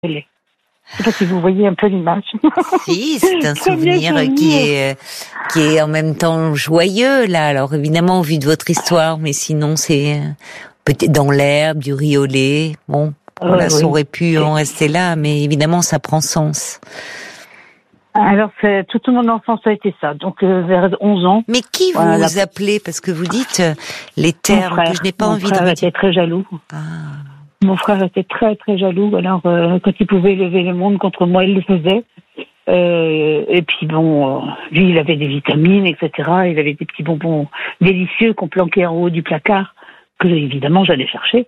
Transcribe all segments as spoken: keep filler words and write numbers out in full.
Je sais pas si vous voyez un peu l'image. Si, c'est un souvenir qui est, qui est en même temps joyeux, là. Alors, évidemment, au vu de votre histoire, mais sinon, c'est peut-être dans l'herbe, du riz au lait. Bon, voilà, euh, ça oui. aurait pu en rester là, mais évidemment, ça prend sens. Alors, c'est, toute mon enfance a été ça. Donc, euh, vers onze ans. Mais qui vous voilà, la... appelez? Parce que vous dites euh, les termes frère, que je n'ai pas mon envie frère de était très jaloux. Ah. Mon frère était très, très jaloux. Alors, euh, quand il pouvait lever le monde contre moi, il le faisait. Euh, et puis, bon, euh, lui, il avait des vitamines, et cetera. Il avait des petits bonbons délicieux qu'on planquait en haut du placard, que, évidemment, j'allais chercher.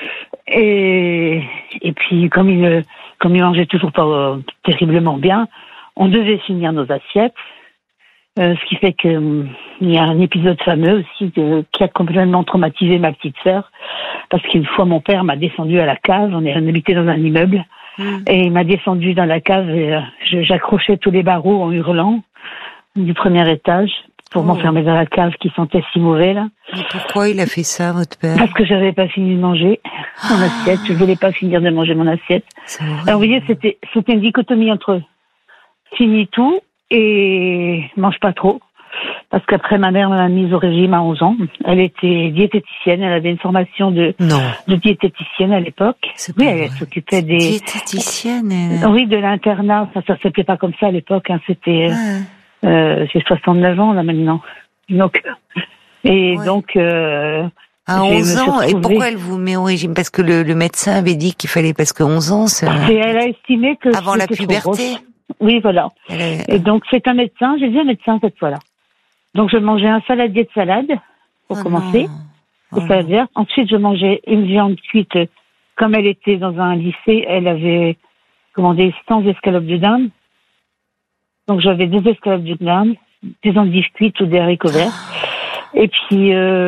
Et, et puis, comme il, comme il mangeait toujours pas euh, terriblement bien, on devait finir nos assiettes. Euh, ce qui fait que euh, il y a un épisode fameux aussi de, qui a complètement traumatisé ma petite sœur, parce qu'une fois mon père m'a descendu à la cave, on, est, on habitait dans un immeuble, mmh. et il m'a descendu dans la cave et euh, je, j'accrochais tous les barreaux en hurlant du premier étage pour oh. m'enfermer dans la cave qui sentait si mauvais là. Mais pourquoi il a fait ça, votre père? Parce que j'avais pas fini de manger mon ah. assiette, je voulais pas finir de manger mon assiette. Alors vous voyez, c'était, c'était une dichotomie entre finis tout et mange pas trop. Parce qu'après, ma mère m'a mise au régime à onze ans. Elle était diététicienne. Elle avait une formation de, de diététicienne à l'époque. C'est oui, elle, elle vrai. s'occupait des... Diététicienne elle... Oui, de l'internat. Ça ne s'appelait pas comme ça à l'époque. Hein. C'était... Ah. Euh, j'ai soixante-neuf ans, là, maintenant. Donc... Et ouais. donc... Euh, à onze ans, et pourquoi elle vous met au régime? Parce que le, le médecin avait dit qu'il fallait... Parce que onze ans, c'est... Et elle a estimé que... Avant la puberté. Oui, voilà. Est... Et donc, c'est un médecin. J'ai vu un médecin cette fois-là. Donc, je mangeais un saladier de salade, pour oh commencer. Oh de salade verte. Ensuite, je mangeais une viande cuite. Comme elle était dans un lycée, elle avait commandé cent escalopes de dinde. Donc, j'avais deux escalopes de dinde, des endives cuites ou des haricots verts. Et puis,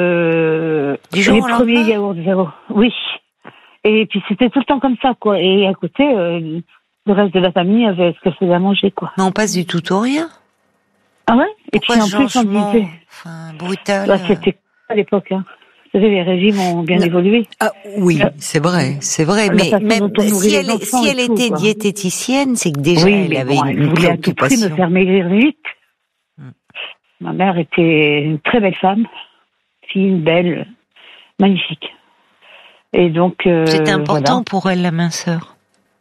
euh, les premiers yaourts zéro. Oui. Et puis, c'était tout le temps comme ça, quoi. Et à côté, euh, le reste de la famille avait ce qu'elle faisait à manger, quoi. Mais on passe du tout au rien. Ah ouais? Et pourquoi puis en plus, on disait... Enfin, brutal. Bah, c'était à l'époque, hein. Vous savez, les régimes ont bien non. évolué. Ah oui, euh, c'est vrai, c'est vrai. Mais même si elle, si elle était tout, diététicienne, c'est que déjà oui, elle avait bon, une elle voulait à tout prix me faire maigrir vite. Hmm. Ma mère était une très belle femme, fine, belle, magnifique. Et donc... Euh, c'était important voilà. pour elle, la minceur.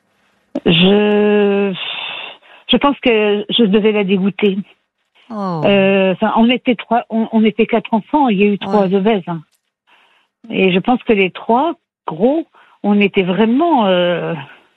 Je... Je pense que je devais la dégoûter. Oh. Euh, on était trois, on, on était quatre enfants. Il y a eu trois ouais. obèses. Hein. Et je pense que les trois gros, on était vraiment. Euh,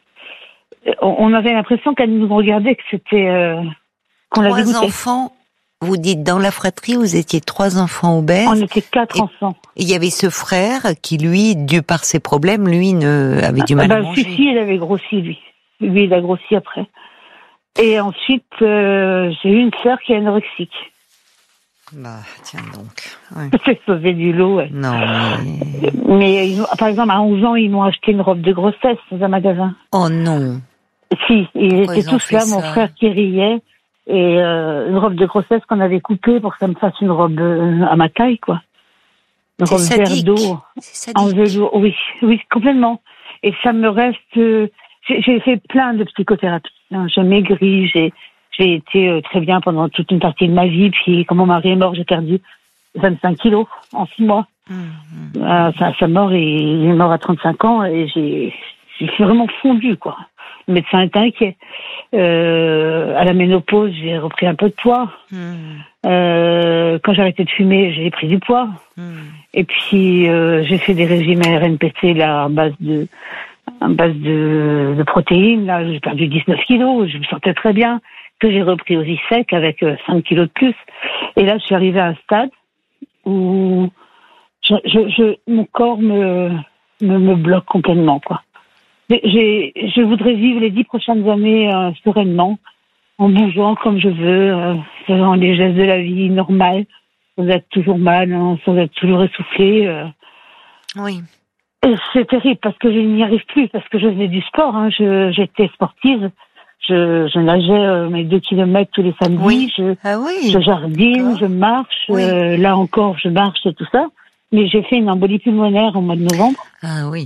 on avait l'impression qu'elle nous regardait, que c'était euh, qu'on la dégoûtait. Trois enfants. Vous dites dans la fratrie, vous étiez trois enfants obèses. On était quatre et, enfants. Il y avait ce frère qui, lui, dû par ses problèmes, lui, ne avait du mal ah, bah, à manger. Si, si, il avait grossi lui. Lui, il a grossi après. Et ensuite, euh, j'ai eu une sœur qui est anorexique. Bah, tiens donc. Ouais. C'est sauvé du lot, ouais. Non, mais... mais ils, par exemple, à onze ans, ils m'ont acheté une robe de grossesse dans un magasin. Oh non. Si, ils Pourquoi étaient ils tous là, ça? Mon frère qui riait, et euh, une robe de grossesse qu'on avait coupée pour que ça me fasse une robe euh, à ma taille, quoi. Une robe vert d'eau. En velours, oui, oui, complètement. Et ça me reste... Euh, j'ai, j'ai fait plein de psychothérapie. Hein. J'ai maigri, j'ai, j'ai été euh, très bien pendant toute une partie de ma vie. Puis, quand mon mari est mort, j'ai perdu vingt-cinq kilos en six mois. Mmh. Euh, sa, sa mort, il, il est mort à trente-cinq ans et j'ai, j'ai vraiment fondu, quoi. Le médecin était inquiet. Euh, à la ménopause, j'ai repris un peu de poids. Mmh. Euh, quand j'ai arrêté de fumer, j'ai pris du poids. Mmh. Et puis, euh, j'ai fait des régimes R N P C là, à base de... à base de, de protéines, là, j'ai perdu dix-neuf kilos, je me sentais très bien, que j'ai repris aussi sec avec cinq kilos de plus. Et là, je suis arrivée à un stade où je, je, je, mon corps me, me, me bloque complètement, quoi. J'ai, je voudrais vivre les dix prochaines années euh, sereinement, en bougeant comme je veux, euh, faisant les gestes de la vie normale, sans être toujours mal, hein, sans être toujours essoufflé. Euh. Oui. C'est terrible parce que je n'y arrive plus, parce que je faisais du sport, hein. je, j'étais sportive, je, je nageais euh, mes deux kilomètres tous les samedis, oui. je, ah oui. je jardine, D'accord. je marche, oui. euh, là encore je marche et tout ça, mais j'ai fait une embolie pulmonaire au mois de novembre. Ah oui.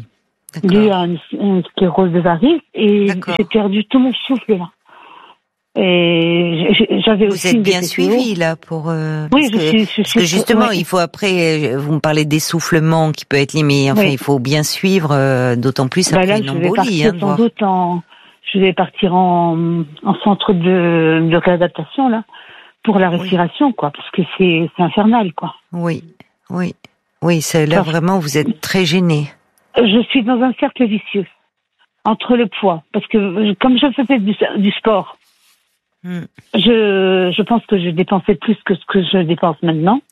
dû à une, une sclérose des varices, et D'accord. j'ai perdu tout mon souffle là. Et j'avais vous aussi êtes une bien suivi là pour euh, oui parce, je que, suis, je parce que justement ouais. il faut après vous me parlez d'essoufflement qui peut être limité, enfin oui. il faut bien suivre euh, d'autant plus après bah là, une embolie. Je vais partir hein, sans voir. doute en je vais partir en, en centre de, de réadaptation là pour la respiration oui. quoi parce que c'est c'est infernal quoi. Oui oui oui c'est là enfin, vraiment vous êtes très gêné. Je suis dans un cercle vicieux entre le poids parce que comme je faisais du, du sport. Hmm. Je, je pense que je dépensais plus que ce que je dépense maintenant.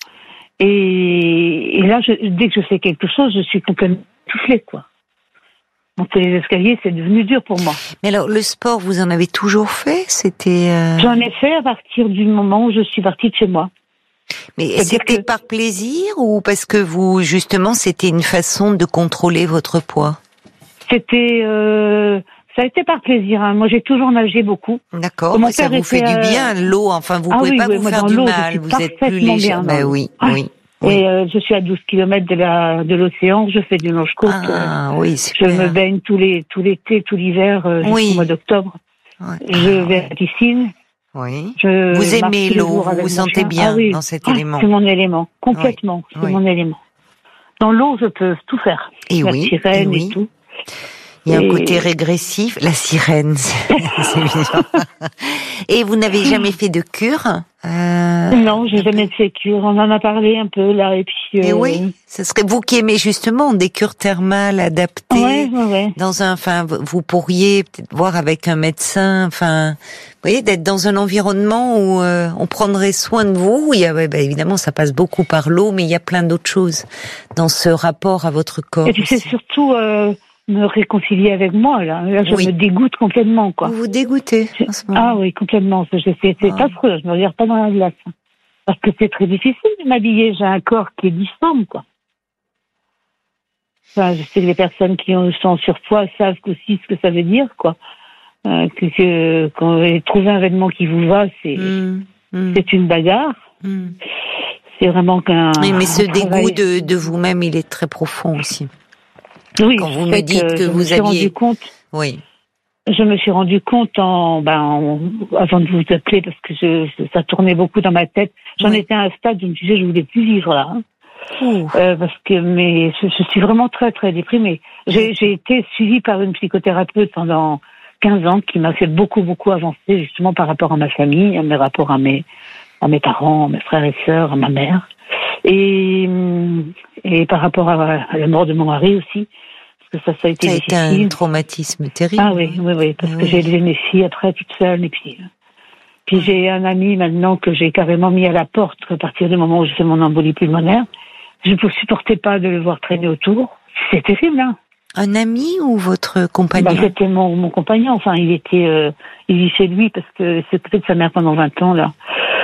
Et, et là, je, dès que je fais quelque chose, je suis complètement soufflée, quoi. Monter les escaliers, c'est devenu dur pour moi. Mais alors, le sport, vous en avez toujours fait? C'était. Euh... J'en ai fait à partir du moment où je suis partie de chez moi. Mais c'était que... par plaisir ou parce que vous, justement, c'était une façon de contrôler votre poids? C'était. Euh... Ça a été par plaisir. Hein. Moi, j'ai toujours nagé beaucoup. D'accord. Mais ça vous fait du bien, euh... l'eau. Enfin, vous ah, pouvez oui, pas oui, vous moi, faire du mal. Vous êtes plus léger. Ben oui, ah. oui. Et oui. euh, je suis à douze kilomètres de la de l'océan. Je fais du longe-côte. Ah oui, super. Je me baigne tous les tout l'été, tout l'hiver euh, oui. jusqu'au mois d'octobre. Ouais. Je ah, vais à la piscine. Oui. Je vous aimez l'eau. Vous vous sentez bien ah, oui. dans cet ah, élément. C'est mon élément. Complètement. Oui. C'est oui. mon élément. Dans l'eau, je peux tout faire. Et la oui. sirène et, oui. et tout. Il y a et... un côté régressif, la sirène, c'est bizarre. Et vous n'avez jamais fait de cure euh, Non, j'ai jamais fait de cure. On en a parlé un peu là, et puis. Euh... Et oui, ce serait vous qui aimez justement des cures thermales adaptées. Ouais, ouais, ouais. Dans un, enfin, vous pourriez peut-être voir avec un médecin, enfin, vous voyez, d'être dans un environnement où euh, on prendrait soin de vous. Il y a, bah, évidemment, ça passe beaucoup par l'eau, mais il y a plein d'autres choses dans ce rapport à votre corps. Et puis c'est surtout. Euh... me réconcilier avec moi, là. Là, je oui. me dégoûte complètement, quoi. Vous vous dégoûtez en ce moment. Ah oui, complètement. C'est, c'est, c'est ah. affreux. Je me regarde pas dans la glace. Parce que c'est très difficile de m'habiller. J'ai un corps qui est difforme, quoi. Enfin, je sais que les personnes qui ont, sont en surpoids savent aussi ce que ça veut dire, quoi. Euh, que, que, quand vous trouvez un vêtement qui vous va, c'est, mmh. Mmh. c'est une bagarre. Mmh. C'est vraiment qu'un... Oui, mais ce dégoût travail... de, de vous-même, il est très profond aussi. Oui, quand vous me dites que, que je vous me suis aviez... rendu compte. Oui. Je me suis rendu compte en, ben, en, avant de vous appeler parce que je, ça tournait beaucoup dans ma tête. J'en oui. étais à un stade où je me disais je voulais plus vivre là. Hein. Euh, parce que mais je, je suis vraiment très très déprimée. J'ai, j'ai été suivie par une psychothérapeute pendant quinze ans qui m'a fait beaucoup beaucoup avancer justement par rapport à ma famille, à mes rapports à mes à mes parents, à mes frères et sœurs, à ma mère. Et, et par rapport à, à la mort de mon mari aussi, parce que ça, ça a été ça a difficile. été un traumatisme terrible. Ah oui, oui, oui, parce oui. que j'ai élevé mes filles après toute seule, et puis, puis oui. j'ai un ami maintenant que j'ai carrément mis à la porte à partir du moment où j'ai fait mon embolie pulmonaire. Je ne supportais pas de le voir traîner autour. C'est terrible, hein. Un ami ou votre compagnon? Ben, c'était mon, mon compagnon. Enfin, il était, euh, il vit chez lui parce que c'est peut-être sa mère pendant vingt ans là.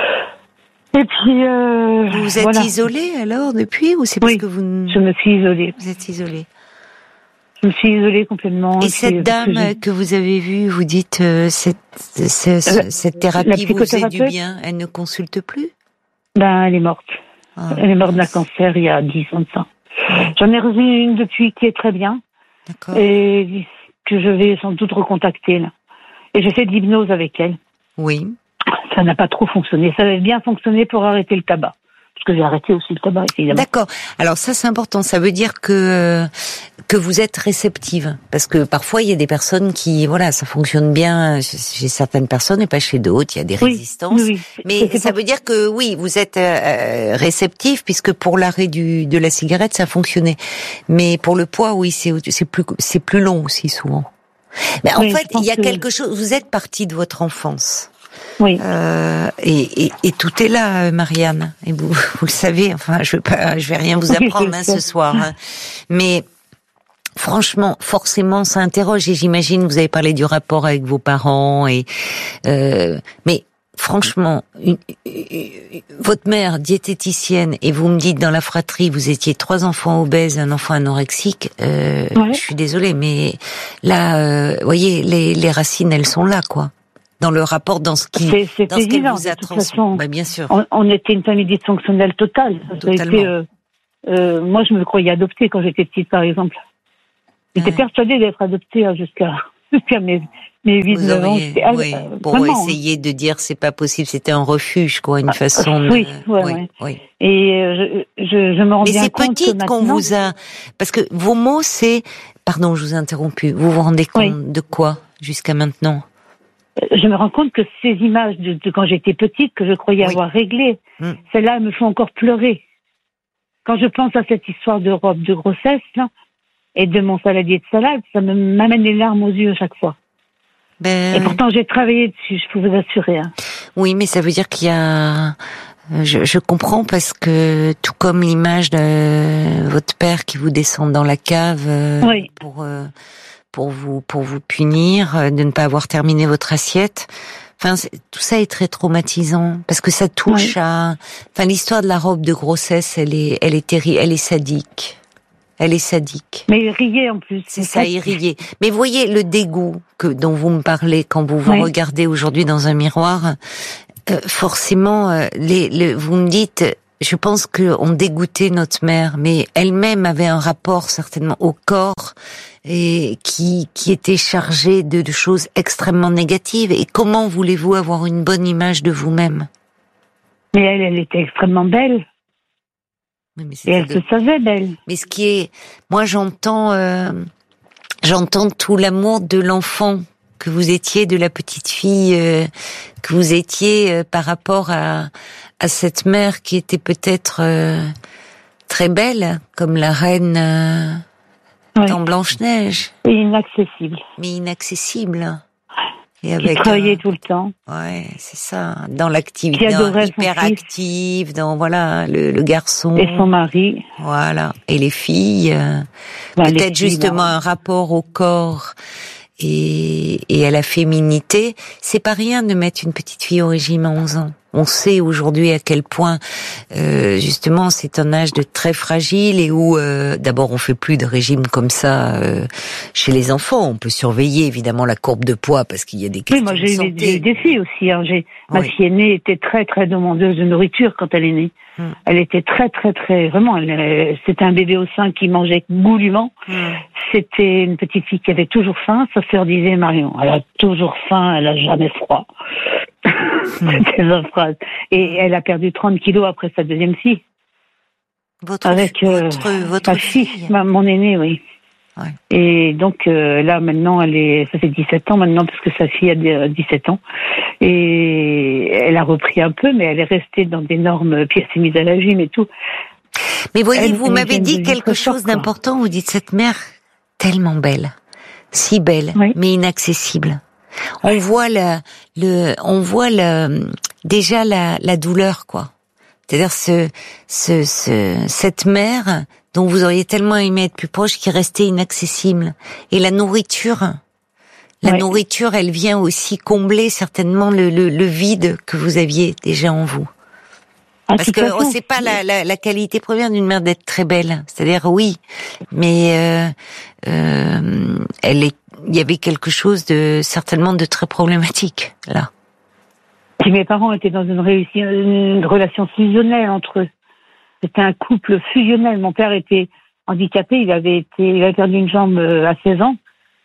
Et puis, euh, vous vous êtes voilà. isolée alors depuis ou c'est parce oui, que vous... je me suis isolée. Vous êtes isolée. Je me suis isolée complètement. Et cette dame que, que vous avez vue, vous dites euh, cette, cette, cette, cette thérapie vous faisait du bien. Elle ne consulte plus? Ben, elle est morte. Ah, elle est morte d'un cancer il y a dix ans de ça. J'en ai revu une depuis qui est très bien. D'accord. Et que je vais sans doute recontacter là. Et j'ai fait de l'hypnose avec elle. Oui. Ça n'a pas trop fonctionné. Ça avait bien fonctionné pour arrêter le tabac. Parce que j'ai arrêté aussi le tabac, évidemment. D'accord. Alors ça, c'est important. Ça veut dire que que vous êtes réceptive. Parce que parfois, il y a des personnes qui, voilà, ça fonctionne bien chez certaines personnes et pas chez d'autres. Il y a des oui, résistances. Oui, oui. Mais c'est, c'est ça pas... veut dire que, oui, vous êtes euh, réceptive puisque pour l'arrêt du de la cigarette, ça fonctionnait. Mais pour le poids, oui, c'est c'est plus c'est plus long aussi souvent. Mais en oui, fait, il y a que... quelque chose. Vous êtes partie de votre enfance. Oui. Euh, et, et, et tout est là, Marianne. Et vous, vous le savez. Enfin, je vais pas, je vais rien vous apprendre hein, ce soir. Hein. Mais franchement, forcément, ça interroge. Et j'imagine, vous avez parlé du rapport avec vos parents. Et euh, mais franchement, une, une, votre mère diététicienne et vous me dites dans la fratrie, vous étiez trois enfants obèses, un enfant anorexique. Euh, ouais. Je suis désolée, mais là, euh, voyez, les, les racines, elles sont là, quoi. Dans le rapport, dans ce qui, c'est, c'est dans ce qu'elle vous a transmis. Bah, bien sûr. On, on était une famille dysfonctionnelle totale. Ça a été, euh, euh, moi, je me croyais adoptée quand j'étais petite, par exemple. J'étais ouais. persuadée d'être adoptée hein, jusqu'à, jusqu'à mes, mes huit neuf ans. Oui, euh, pour vraiment, essayer de dire c'est pas possible, c'était un refuge, quoi, une façon de... Oui, ouais, oui, ouais. oui. Et euh, je, je, je me rends Mais bien compte que c'est petite qu'on vous a... Parce que vos mots, c'est... Pardon, je vous ai interrompu. Vous vous rendez compte oui. de quoi jusqu'à maintenant? Je me rends compte que ces images de, de quand j'étais petite, que je croyais oui. avoir réglées, mmh. celles-là me font encore pleurer. Quand je pense à cette histoire de robe de grossesse, là, et de mon saladier de salade, ça me, m'amène les larmes aux yeux à chaque fois. Ben... Et pourtant, j'ai travaillé dessus, je peux vous assurer. Hein. Oui, mais ça veut dire qu'il y a... Je, je comprends parce que, tout comme l'image de votre père qui vous descend dans la cave euh, oui. pour... Euh, pour vous pour vous punir de ne pas avoir terminé votre assiette. Enfin, tout ça est très traumatisant parce que ça touche oui. à. Enfin, l'histoire de la robe de grossesse, elle est elle est terrible, elle est sadique. Elle est sadique. Mais il riait en plus. C'est ça, il riait. Mais voyez le dégoût que dont vous me parlez quand vous vous oui. regardez aujourd'hui dans un miroir. Euh, forcément, euh, les, les vous me dites. Je pense qu'on dégoûtait notre mère, mais elle-même avait un rapport certainement au corps et qui qui était chargé de, de choses extrêmement négatives. Et comment voulez-vous avoir une bonne image de vous-même? Mais elle, elle était extrêmement belle. Oui, mais et elle de... se savait belle. Mais ce qui est, moi j'entends, euh, j'entends tout l'amour de l'enfant que vous étiez, de la petite fille euh, que vous étiez euh, par rapport à à cette mère qui était peut-être euh, très belle, comme la reine euh, oui. dans Blanche-Neige. Et inaccessible. Mais inaccessible. Et avec qui travaillait un... tout le temps. Ouais, c'est ça. Dans l'activité, hyperactive, dans voilà le, le garçon. Et son mari. Voilà. Et les filles. Euh, bah, peut-être les filles, justement bah. un rapport au corps. Et, et à la féminité, c'est pas rien de mettre une petite fille au régime à onze ans. On sait aujourd'hui à quel point, euh, justement, c'est un âge de très fragile et où, euh, d'abord, on fait plus de régime comme ça euh, chez les enfants. On peut surveiller évidemment la courbe de poids parce qu'il y a des questions oui, moi, j'ai de santé. eu des filles aussi. Hein. J'ai, oui. Ma fille aînée était très très demandeuse de nourriture quand elle est née. Hum. Elle était très très très vraiment. Elle, c'était un bébé au sein qui mangeait goulûment. Hum. C'était une petite fille qui avait toujours faim. Sa sœur disait Marion, elle a toujours faim, elle a jamais froid. C'était sa phrase. Et elle a perdu trente kilos après sa deuxième fille. Votre, avec euh, votre, votre ma fille, fille. Ma, mon aînée, oui. Ouais. Et donc euh, là maintenant, elle est, ça fait dix-sept ans maintenant parce que sa fille a dix-sept ans. Et elle a repris un peu, mais elle est restée dans d'énormes pièces mises à la gym et tout. Mais voyez, elle, vous elle m'avez dit quelque chose fort, d'important. Vous dites cette mère tellement belle, si belle, oui. mais inaccessible. On voit le, le, on voit le, déjà la, la douleur, quoi. C'est-à-dire ce, ce, ce, cette mère dont vous auriez tellement aimé être plus proche, qui restait inaccessible. Et la nourriture, la ouais. nourriture, elle vient aussi combler certainement le, le, le vide que vous aviez déjà en vous. Ah, parce que on sait pas la, la, la qualité première d'une mère d'être très belle. C'est-à-dire oui, mais euh, euh, elle est, il y avait quelque chose de certainement de très problématique là. Et mes parents étaient dans une, réussi- une relation fusionnelle entre eux. C'était un couple fusionnel. Mon père était handicapé, il avait été, il avait perdu une jambe à seize ans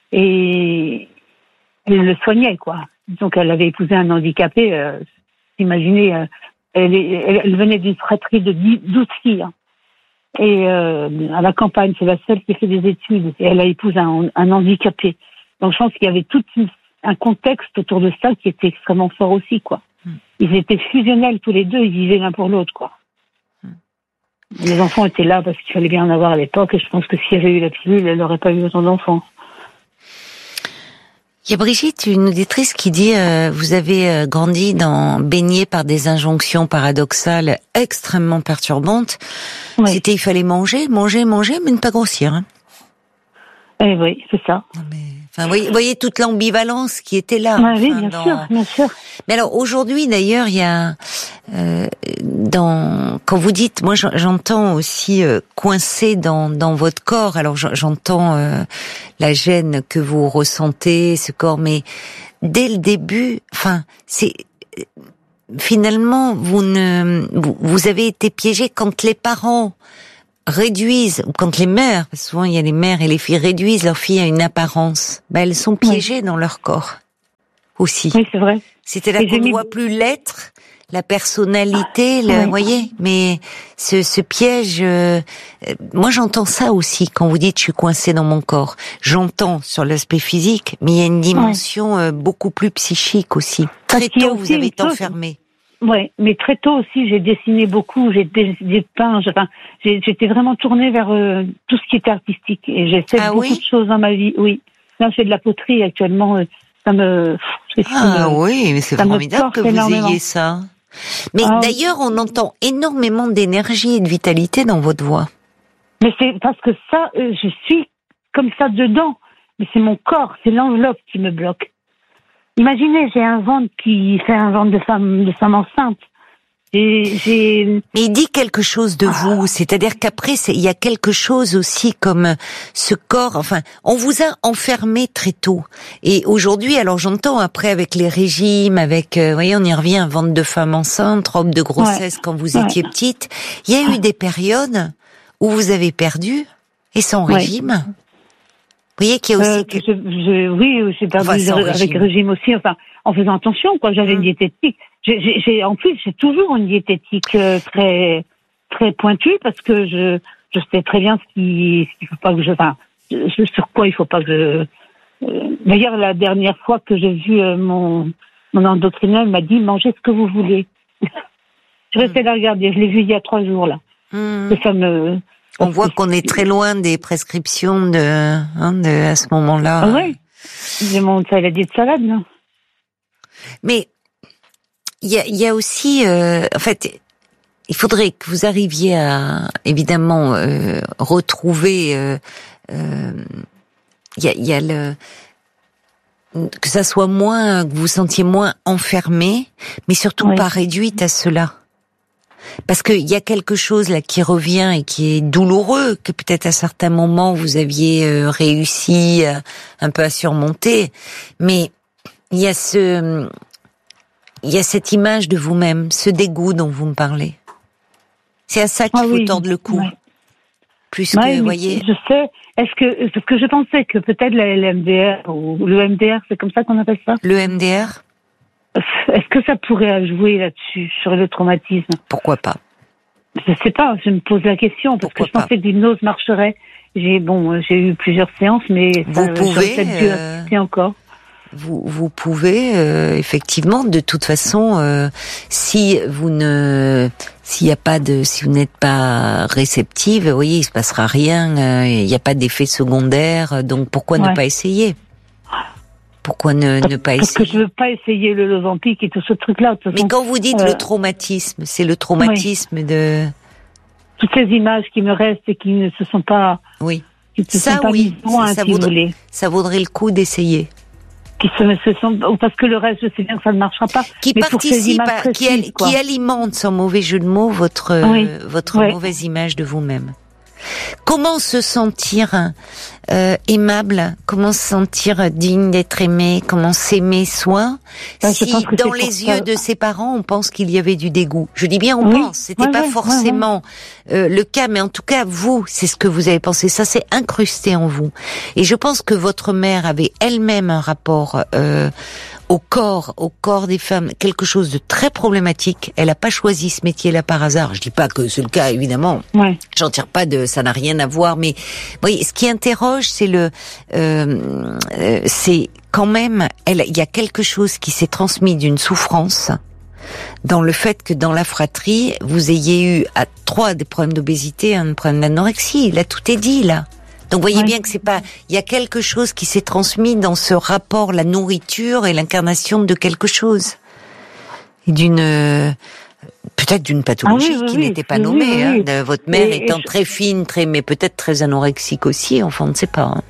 et elle le soignait, quoi. Donc elle avait épousé un handicapé. Euh, imaginez. Euh, Elle, elle, elle venait d'une fratrie de douze filles. Hein. Et euh, à la campagne, c'est la seule qui a fait des études. Et elle a épousé un, un handicapé. Donc je pense qu'il y avait tout une, un contexte autour de ça qui était extrêmement fort aussi, quoi. Mm. Ils étaient fusionnels tous les deux, ils vivaient l'un pour l'autre, quoi. Mm. Les enfants étaient là parce qu'il fallait bien en avoir à l'époque. Et je pense que s'il y avait eu la pilule, elle n'aurait pas eu autant d'enfants. Il y a Brigitte, une auditrice, qui dit euh, vous avez euh, grandi dans baigné par des injonctions paradoxales extrêmement perturbantes. Oui. C'était il fallait manger, manger, manger, mais ne pas grossir. Hein. Eh oui, c'est ça. Non, mais, enfin, voyez, voyez toute l'ambivalence qui était là. Ah, oui, enfin, bien dans... sûr, bien sûr. Mais alors aujourd'hui, d'ailleurs, il y a euh, dans quand vous dites, moi j'entends aussi euh, coincé dans dans votre corps. Alors j'entends euh, la gêne que vous ressentez, ce corps, mais dès le début, enfin, c'est finalement vous ne vous, vous avez été piégé quand les parents réduisent, quand les mères, souvent il y a les mères et les filles réduisent leurs filles à une apparence, ben elles sont piégées oui. dans leur corps aussi. Oui, c'est vrai. C'est-à-dire qu'on ne mis... voit plus l'être, la personnalité, le, oui. vous voyez, mais ce, ce piège, euh, moi j'entends ça aussi quand vous dites je suis coincée dans mon corps. J'entends sur l'aspect physique, mais il y a une dimension oui. euh, beaucoup plus psychique aussi. Très tôt, vous avez été enfermée. Oui, mais très tôt aussi, j'ai dessiné beaucoup, j'ai dépeint, enfin, j'étais vraiment tournée vers euh, tout ce qui était artistique. Et j'ai fait ah beaucoup oui de choses dans ma vie, oui. Là, je fais de la poterie actuellement, ça me... Ah me, oui, mais c'est formidable que vous énormément. ayez ça. Mais ah, d'ailleurs, on entend énormément d'énergie et de vitalité dans votre voix. Mais c'est parce que ça, euh, je suis comme ça dedans. Mais c'est mon corps, c'est l'enveloppe qui me bloque. Imaginez, j'ai un ventre qui fait un ventre de femme, de femme enceinte. Et j'ai... Mais il dit quelque chose de vous, c'est-à-dire qu'après, c'est, il y a quelque chose aussi comme ce corps, enfin, on vous a enfermé très tôt. Et aujourd'hui, alors j'entends après avec les régimes, avec, euh, vous voyez, on y revient, un ventre de femme enceinte, robe de grossesse ouais. quand vous ouais. étiez petite. Il y a eu des périodes où vous avez perdu, et sans ouais. régime. Vous voyez qu'il y a aussi... Euh, que... je, je, oui, j'ai perdu enfin, avec régime. régime aussi, enfin, en faisant attention, quoi. J'avais mmh. une diététique. J'ai, j'ai, en plus, j'ai toujours une diététique euh, très, très pointue parce que je, je sais très bien ce qui, ce qu'il faut pas que je, enfin, je, sur quoi il faut pas que je. Euh, d'ailleurs, la dernière fois que j'ai vu euh, mon, mon endocrineur, il m'a dit mangez ce que vous voulez. Je restais mmh. la regarder. Je l'ai vu il y a trois jours là. Mmh. Ça me. On voit qu'on est très loin des prescriptions de, hein, de à ce moment-là. Ah oui. J'ai mon saladier de salade, là. Mais il y a, il y a aussi, euh, en fait, il faudrait que vous arriviez à évidemment euh, retrouver. Euh, euh, il y a, il y a le que ça soit moins, que vous vous sentiez moins enfermé, mais surtout oui. pas réduite à cela. Parce qu'il y a quelque chose là qui revient et qui est douloureux, que peut-être à certains moments vous aviez euh, réussi euh, un peu à surmonter, mais il y a ce, il y a cette image de vous-même, ce dégoût dont vous me parlez. C'est à ça qu'il ah faut oui. tordre le cou. Ouais. Plus ouais, que, vous voyez. Je sais. Est-ce que, parce que je pensais que peut-être la L M D R ou le M D R, c'est comme ça qu'on appelle ça? Le M D R? Est-ce que ça pourrait jouer là-dessus, sur le traumatisme? Pourquoi pas? Je sais pas, je me pose la question, parce Pourquoi que je pas? pensais que l'hypnose marcherait. J'ai, bon, j'ai eu plusieurs séances, mais vous ça, pouvez, euh, dû encore. Vous, vous pouvez, euh, effectivement, de toute façon, euh, si vous ne, s'il y a pas de, si vous n'êtes pas réceptive, vous voyez, il se passera rien, euh, il n'y a pas d'effet secondaire, donc pourquoi ouais. ne pas essayer? Pourquoi ne, ne pas essayer? Parce que je veux pas essayer le Lozampic et tout ce truc-là. Mais quand vous dites euh, le traumatisme, c'est le traumatisme oui. de... Toutes ces images qui me restent et qui ne se sont pas... Oui. Qui ne se ça, sont pas oui. Loin, ça, si vaudrait, ça vaudrait le coup d'essayer. Qui se, se sont... Parce que le reste, je sais bien que ça ne marchera pas. Qui mais participe, à, précises, qui, al, qui alimente, sans mauvais jeu de mots, votre, oui. euh, votre ouais. mauvaise image de vous-même. Comment se sentir euh, aimable? Comment se sentir digne d'être aimé? Comment s'aimer soi? Ben, si dans les yeux ça. de ses parents, on pense qu'il y avait du dégoût. Je dis bien on oui. pense, c'était ouais, pas ouais, forcément ouais, ouais. Euh, le cas, mais en tout cas vous, c'est ce que vous avez pensé. Ça s'est incrusté en vous. Et je pense que votre mère avait elle-même un rapport euh, au corps, au corps des femmes, quelque chose de très problématique. Elle a pas choisi ce métier-là par hasard. Je dis pas que c'est le cas, évidemment. Ouais. J'en tire pas de, ça n'a rien à voir. Mais, vous voyez, ce qui interroge, c'est le, euh, euh, c'est quand même, elle, il y a quelque chose qui s'est transmis d'une souffrance dans le fait que dans la fratrie, vous ayez eu à trois des problèmes d'obésité, un problème d'anorexie. Là, tout est dit, là. Donc, vous voyez ouais. bien que c'est pas, il y a quelque chose qui s'est transmis dans ce rapport, la nourriture et l'incarnation de quelque chose. Et d'une, euh, peut-être d'une pathologie ah oui, oui, qui oui, n'était pas oui, nommée, oui, hein, oui. de votre mère et, étant et je... très fine, très, mais peut-être très anorexique aussi, enfin, on ne sait pas, hein.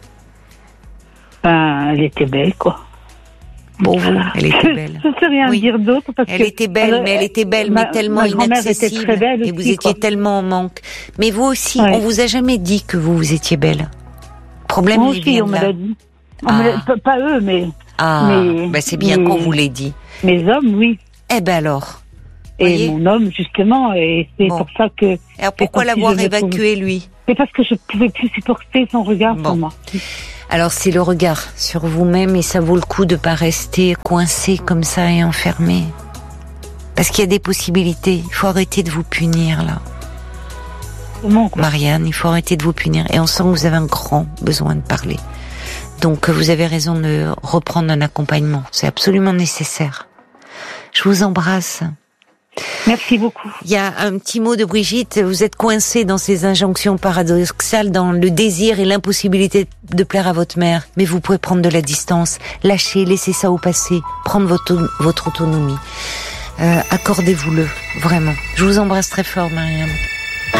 Ben, elle était belle, quoi. Pour vous, elle était belle. Je ne sais rien oui. dire d'autre parce elle que était belle, elle, mais elle était belle, ma, mais tellement inaccessible. Très belle et aussi, vous étiez quoi. tellement en manque. Mais vous aussi, ouais. on vous a jamais dit que vous, vous étiez belle. Problème, moi aussi, on me l'a dit. Ah. Pas, pas eux, mais. Ah, mais, ben c'est bien mais, qu'on vous l'ait dit. Mes hommes, oui. Eh ben alors. Et mon homme, justement, et c'est bon. Pour ça que... Alors pourquoi l'avoir évacué, lui? C'est parce que je pouvais plus supporter son regard bon. Sur moi. Alors c'est le regard sur vous-même, et ça vaut le coup de pas rester coincé comme ça et enfermé. Parce qu'il y a des possibilités. Il faut arrêter de vous punir, là. Comment, quoi? Marianne, il faut arrêter de vous punir. Et on sent que vous avez un grand besoin de parler. Donc vous avez raison de reprendre un accompagnement. C'est absolument nécessaire. Je vous embrasse. Merci beaucoup. Il y a un petit mot de Brigitte. Vous êtes coincé dans ces injonctions paradoxales, dans le désir et l'impossibilité de plaire à votre mère. Mais vous pouvez prendre de la distance, lâcher, laisser ça au passé, prendre votre, votre autonomie. Euh, accordez-vous-le, vraiment. Je vous embrasse très fort, Marianne.